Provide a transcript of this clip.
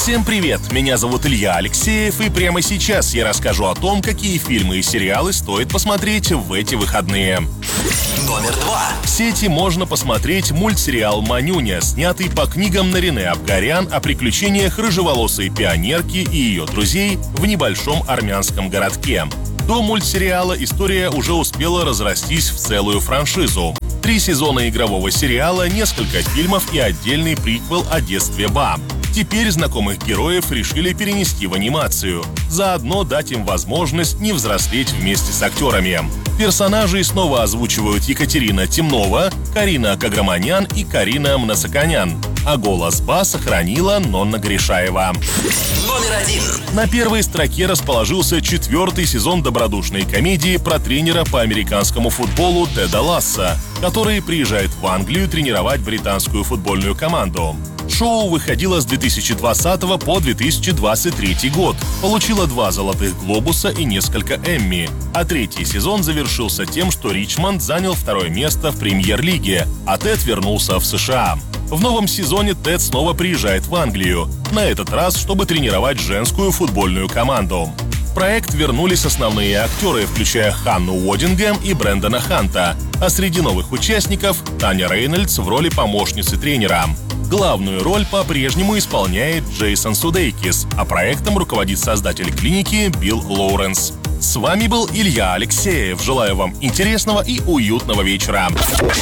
Всем привет! Меня зовут Илья Алексеев, и прямо сейчас я расскажу о том, какие фильмы и сериалы стоит посмотреть в эти выходные. Номер 2. В сети можно посмотреть мультсериал «Манюня», снятый по книгам Нарине Абгарян о приключениях рыжеволосой пионерки и ее друзей в небольшом армянском городке. До мультсериала история уже успела разрастись в целую франшизу. 3 сезона игрового сериала, несколько фильмов и отдельный приквел о детстве Ба. Теперь знакомых героев решили перенести в анимацию, заодно дать им возможность не взрослеть вместе с актерами. Персонажей снова озвучивают Екатерина Темнова, Карина Каграманян и Карина Мнасаканян, а голос Ба сохранила Нонна Гришаева. Номер 1. На первой строке расположился 4-й сезон добродушной комедии про тренера по американскому футболу Теда Ласса, который приезжает в Англию тренировать британскую футбольную команду. Шоу выходило с 2020 по 2023 год, получило 2 «Золотых глобуса» и несколько «Эмми», а 3-й сезон завершился тем, что Ричмонд занял 2-е место в премьер-лиге, а Тед вернулся в США. В новом сезоне Тед снова приезжает в Англию, на этот раз, чтобы тренировать женскую футбольную команду. В проект вернулись основные актеры, включая Ханну Уодингем и Брэндона Ханта, а среди новых участников Таня Рейнольдс в роли помощницы тренера. Главную роль по-прежнему исполняет Джейсон Судейкис, а проектом руководит создатель клиники Билл Лоуренс. С вами был Илья Алексеев. Желаю вам интересного и уютного вечера.